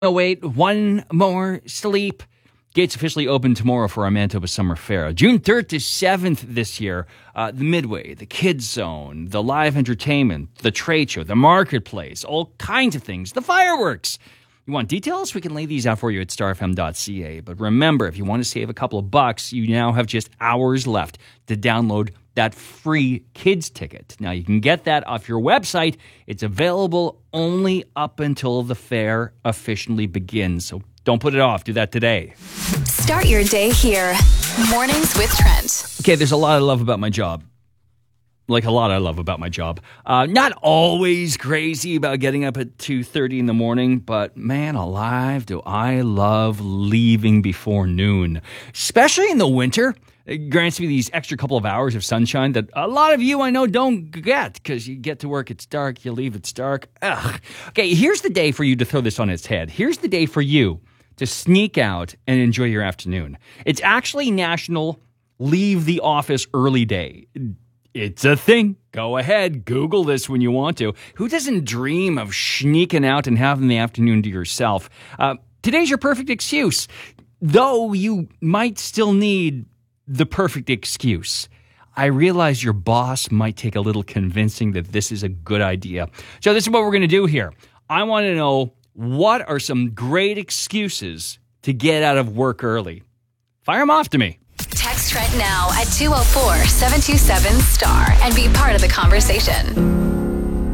Oh, wait, one more sleep. Gates officially open tomorrow for our Manitoba Summer Fair. June 3rd to 7th this year. The Midway, the Kids Zone, the live entertainment, the trade show, the marketplace, all kinds of things, the fireworks. You want details? We can lay these out for you at starfm.ca. But remember, if you want to save a couple of bucks, you now have just hours left to download that free kids ticket. Now, you can get that off your website. It's available only up until the fair officially begins. So don't put it off. Do that today. Start your day here. Mornings with Trent. Okay, there's a lot I love about my job. Like a lot I love about my job. Not always crazy about getting up at 2:30 in the morning, but man alive, do I love leaving before noon. Especially in the winter. It grants me these extra couple of hours of sunshine that a lot of you I know don't get because you get to work, it's dark, you leave, it's dark. Ugh. Okay, here's the day for you to throw this on its head. Here's the day for you to sneak out and enjoy your afternoon. It's actually National Leave the Office Early Day. It's a thing. Go ahead, Google this when you want to. Who doesn't dream of sneaking out and having the afternoon to yourself? Today's your perfect excuse, though you might still need the perfect excuse. I realize your boss might take a little convincing that this is a good idea. So this is what we're going to do here. I want to know, what are some great excuses to get out of work early? Fire them off to me. Text Trent now at 204-727-STAR and be part of the conversation.